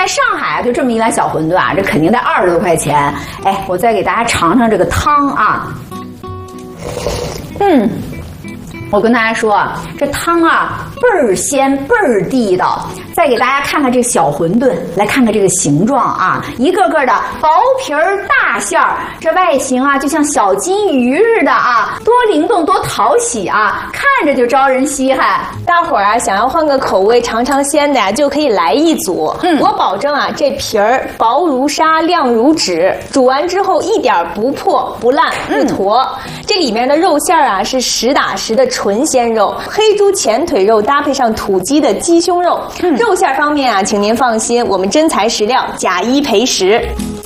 在上海就这么一碗小馄饨啊，这肯定得20多块钱。哎，我再给大家尝尝这个汤啊。我跟大家说啊，这汤啊倍儿鲜倍儿地道。再给大家看看这小馄饨，来看看这个形状啊，一个个的薄皮儿大馅儿，这外形啊就像小金鱼似的啊，多灵动多讨喜啊，看着就招人稀罕。 大伙儿啊，想要换个口味尝尝鲜的呀，就可以来一组。我保证啊，这皮儿薄如纱，亮如纸，煮完之后一点不破不烂不坨。这里面的肉馅儿啊是实打实的纯鲜肉，黑猪前腿肉搭配上土鸡的鸡胸肉。肉馅方面啊，请您放心，我们真材实料，假一赔10。